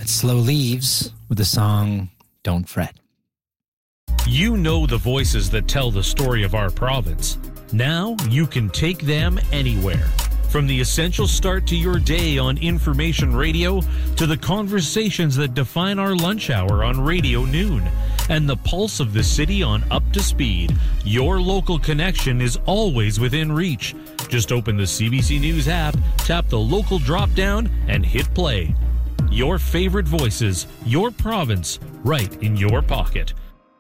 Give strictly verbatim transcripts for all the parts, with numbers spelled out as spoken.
It's Slow Leaves with the song Don't Fret. You know the voices that tell the story of our province. Now you can take them anywhere. From the essential start to your day on information radio to the conversations that define our lunch hour on Radio Noon and the pulse of the city on Up to Speed, your local connection is always within reach. Just open the C B C News app, tap the local drop-down, and hit play. Your favorite voices, your province, right in your pocket.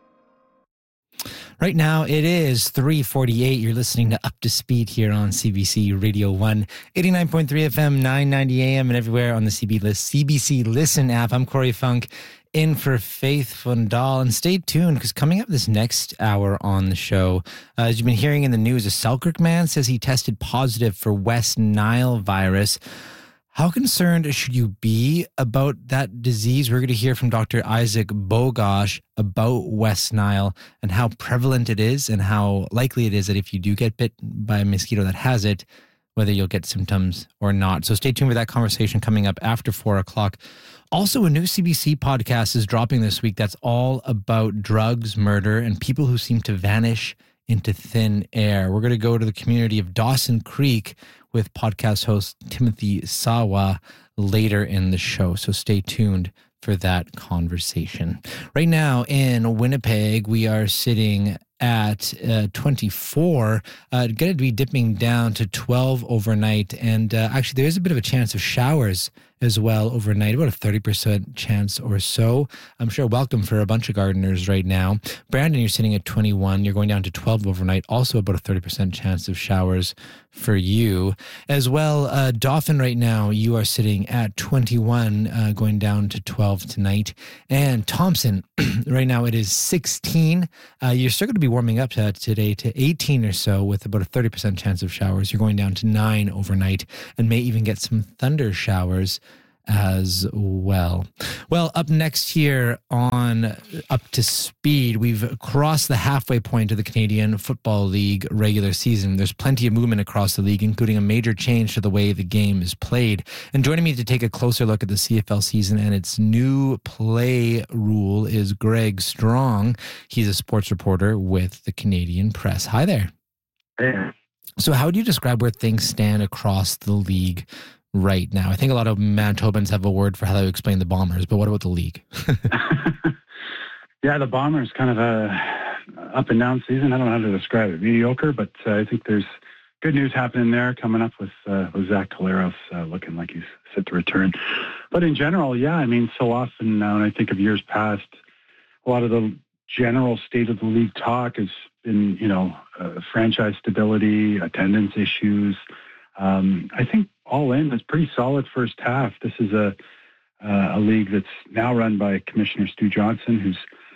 Right now, it is three forty-eight. You're listening to Up to Speed here on C B C Radio one, eighty-nine point three F M, nine ninety A M, and everywhere on the C B C Listen app. I'm Corey Funk, in for Faith Fundal. And stay tuned, because coming up this next hour on the show, uh, as you've been hearing in the news, a Selkirk man says he tested positive for West Nile virus. How concerned should you be about that disease? We're going to hear from Doctor Isaac Bogosh about West Nile and how prevalent it is and how likely it is that if you do get bit by a mosquito that has it, whether you'll get symptoms or not. So stay tuned for that conversation coming up after four o'clock. Also, a new C B C podcast is dropping this week that's all about drugs, murder, and people who seem to vanish into thin air. We're going to go to the community of Dawson Creek with podcast host Timothy Sawa later in the show. So stay tuned for that conversation. Right now in Winnipeg, we are sitting at uh, twenty-four, uh, going to be dipping down to twelve overnight. And uh, actually, there is a bit of a chance of showers as well overnight, about a thirty percent chance or so. I'm sure welcome for a bunch of gardeners right now. Brandon, you're sitting at twenty-one. You're going down to twelve overnight, also about a thirty percent chance of showers for you. As well, uh, Dauphin right now, you are sitting at twenty-one, uh, going down to twelve tonight. And Thompson, right now it is sixteen. Uh, you're still going to be warming up to, today to eighteen or so with about a thirty percent chance of showers. You're going down to nine overnight and may even get some thunder showers as well. Well, up next here on Up to Speed, we've crossed the halfway point of the Canadian Football League regular season. There's plenty of movement across the league, including a major change to the way the game is played. And joining me to take a closer look at the C F L season and its new play rule is Greg Strong. He's a sports reporter with the Canadian Press. Hi there. Hey. So how would you describe where things stand across the league right now? I think a lot of Manitobans have a word for how to explain the Bombers, but what about the league? Yeah, the Bombers kind of a up and down season. I don't know how to describe it. Mediocre, but uh, I think there's good news happening there coming up with, uh, with Zach Collaros uh, looking like he's set to return. But in general, yeah, I mean, so often now, when I think of years past, a lot of the general state of the league talk has been, you know, uh, franchise stability, attendance issues. Um, I think all in, it's pretty solid first half. This is a uh, a league that's now run by Commissioner Stu Johnson, who's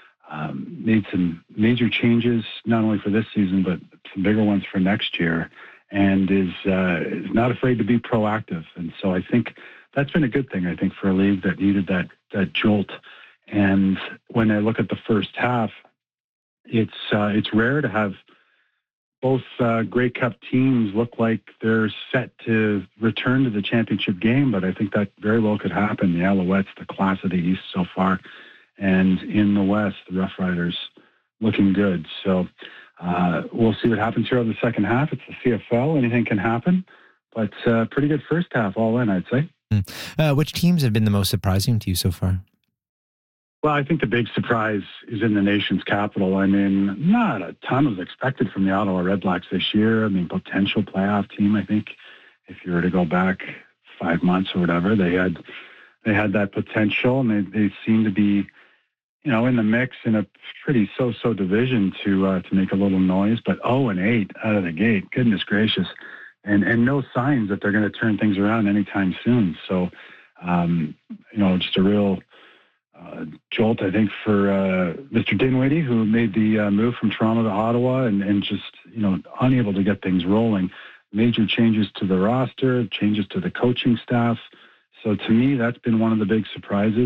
um, made some major changes, not only for this season, but some bigger ones for next year, and is, uh, is not afraid to be proactive. And so I think that's been a good thing, I think, for a league that needed that, that jolt. And when I look at the first half, it's uh, it's rare to have both uh, Grey Cup teams look like they're set to return to the championship game, but I think that very well could happen. The Alouettes, the class of the East so far, and in the West, the Rough Riders looking good. So uh, we'll see what happens here on the second half. It's the C F L. Anything can happen, but uh, pretty good first half all in, I'd say. Uh, which teams have been the most surprising to you so far? Well, I think the big surprise is in the nation's capital. I mean, not a ton was expected from the Ottawa Redblacks this year. I mean, potential playoff team, I think, if you were to go back five months or whatever, they had they had that potential, and they, they seem to be, you know, in the mix in a pretty so-so division to uh, to make a little noise. But oh and eight out of the gate, goodness gracious, and and no signs that they're going to turn things around anytime soon. So, um, you know, just a real Uh, jolt, I think, for uh, Mister Dinwiddie, who made the uh, move from Toronto to Ottawa and, and just, you know, unable to get things rolling. Major changes to the roster, changes to the coaching staff. So to me, that's been one of the big surprises.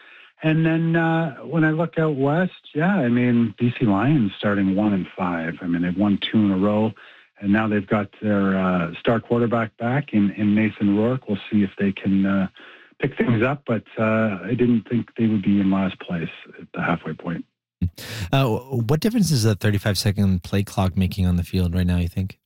And then uh, when I look out west, yeah, I mean, B C Lions starting one and five. I mean, they've won two in a row, and now they've got their uh, star quarterback back in, in Nathan Rourke. We'll see if they can uh, pick things up, but uh, I didn't think they would be in last place at the halfway point. Uh, what difference is a thirty-five second play clock making on the field right now, you think?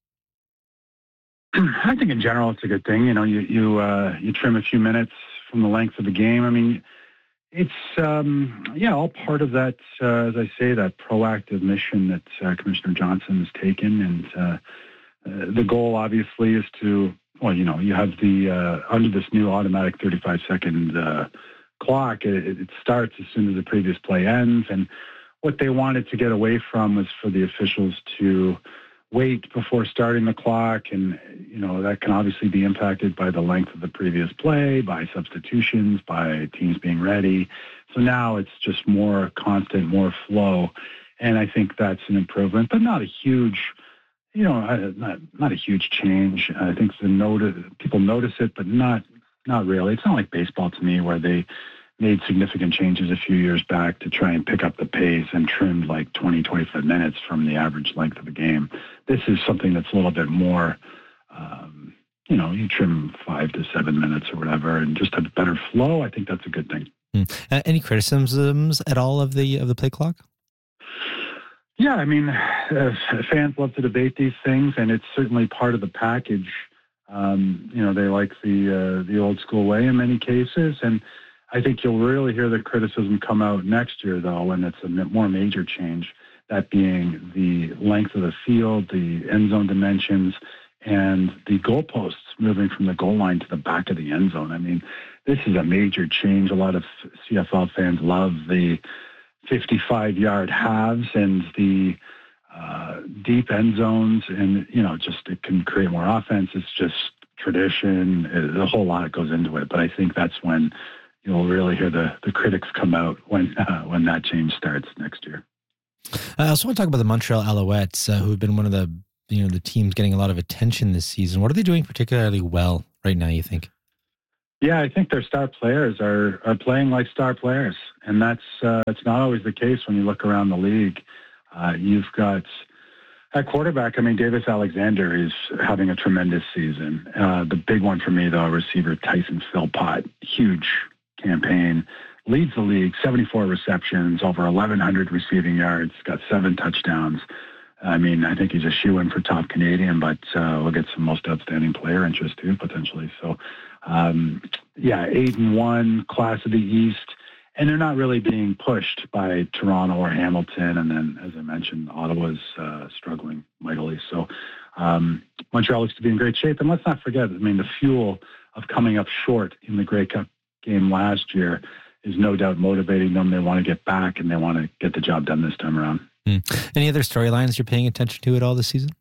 I think in general it's a good thing. You know, you you uh, you trim a few minutes from the length of the game. I mean, it's um, yeah, all part of that. Uh, as I say, that proactive mission that uh, Commissioner Johnson has taken, and uh, uh, the goal obviously is to, well, you know, you have the uh, under this new automatic thirty-five second uh, clock. It, it starts as soon as the previous play ends, and what they wanted to get away from was for the officials to wait before starting the clock, and you know that can obviously be impacted by the length of the previous play, by substitutions, by teams being ready. So now it's just more constant, more flow, and I think that's an improvement, but not a huge, you know, not not a huge change. I think the notice, people notice it, but not not really. It's not like baseball to me, where they made significant changes a few years back to try and pick up the pace and trimmed like twenty, twenty-five minutes from the average length of the game. This is something that's a little bit more, um, you know, you trim five to seven minutes or whatever and just have better flow. I think that's a good thing. Mm. Uh, any criticisms at all of the of the play clock? Yeah, I mean, uh, fans love to debate these things, and it's certainly part of the package. Um, you know, they like the uh, the old school way in many cases, and I think you'll really hear the criticism come out next year, though, when it's a more major change, that being the length of the field, the end zone dimensions, and the goalposts moving from the goal line to the back of the end zone. I mean, this is a major change. A lot of C F L fans love the fifty-five-yard halves and the uh, deep end zones, and, you know, just it can create more offense. It's just tradition. There's a whole lot that goes into it, but I think that's when you'll really hear the, the critics come out when uh, when that change starts next year. I also want to talk about the Montreal Alouettes, uh, who have been one of the you know the teams getting a lot of attention this season. What are they doing particularly well right now, you think? Yeah, I think their star players are are playing like star players, and that's uh, it's not always the case when you look around the league. Uh, you've got at quarterback, I mean, Davis Alexander is having a tremendous season. Uh, the big one for me, though, receiver Tyson Philpott, huge campaign, leads the league, seventy-four receptions, over eleven hundred receiving yards, got seven touchdowns. I mean, I think he's a shoo-in for top Canadian, but uh, we'll get some most outstanding player interest too, potentially. So, um, yeah, eight and one, class of the East, and they're not really being pushed by Toronto or Hamilton. And then, as I mentioned, Ottawa's uh, struggling mightily. So, um, Montreal looks to be in great shape. And let's not forget, I mean, the fuel of coming up short in the Grey Cup game last year is no doubt motivating them. They want to get back, and they want to get the job done this time around. Mm. Any other storylines you're paying attention to at all this season?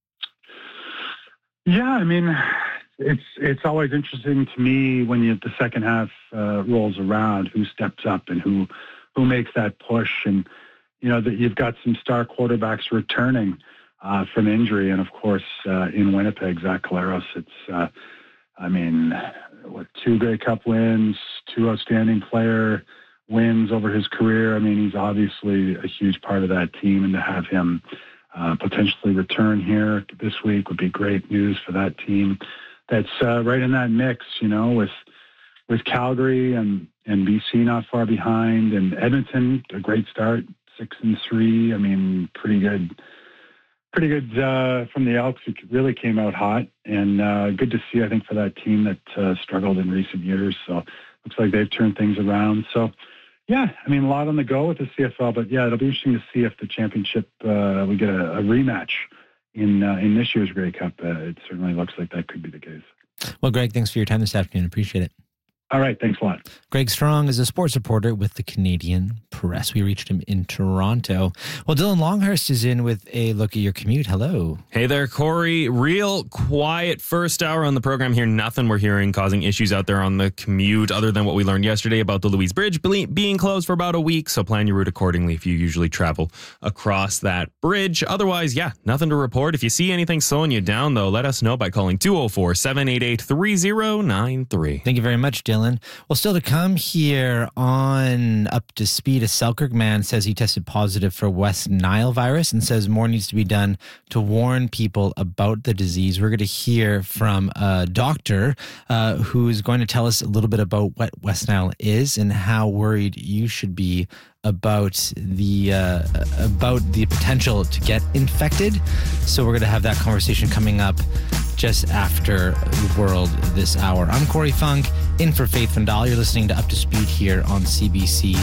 Yeah, I mean, it's it's always interesting to me when you, the second half uh, rolls around, who steps up and who who makes that push. And, you know, that you've got some star quarterbacks returning uh, from injury. And, of course, uh, in Winnipeg, Zach Collaros, it's, uh, I mean, what, two Grey Cup wins, two outstanding player wins over his career. I mean, he's obviously a huge part of that team, and to have him uh, potentially return here this week would be great news for that team. That's uh, right in that mix, you know, with with Calgary and, and B C not far behind, and Edmonton, a great start, six and three. I mean, pretty good. Pretty good uh, from the Elks, who really came out hot, and uh, good to see, I think, for that team that uh, struggled in recent years. So looks like they've turned things around. So, yeah, I mean, a lot on the go with the C F L, but yeah, it'll be interesting to see if the championship, uh, we get a, a rematch in uh, in this year's Grey Cup. Uh, it certainly looks like that could be the case. Well, Greg, thanks for your time this afternoon. Appreciate it. All right. Thanks a lot. Greg Strong is a sports reporter with the Canadian Press. We reached him in Toronto. Well, Dylan Longhurst is in with a look at your commute. Hello. Hey there, Corey. Real quiet first hour on the program here. Nothing we're hearing causing issues out there on the commute other than what we learned yesterday about the Louise Bridge being closed for about a week. So plan your route accordingly if you usually travel across that bridge. Otherwise, yeah, nothing to report. If you see anything slowing you down, though, let us know by calling two oh four, seven eight eight, three oh nine three. Thank you very much, Dylan. Island. Well, still to come here on Up to Speed, a Selkirk man says he tested positive for West Nile virus and says more needs to be done to warn people about the disease. We're going to hear from a doctor uh, who is going to tell us a little bit about what West Nile is and how worried you should be about the uh, about the potential to get infected. So we're going to have that conversation coming up just after the world this hour. I'm Corey Funk, in for Faith Vandal. You're listening to Up to Speed here on C B C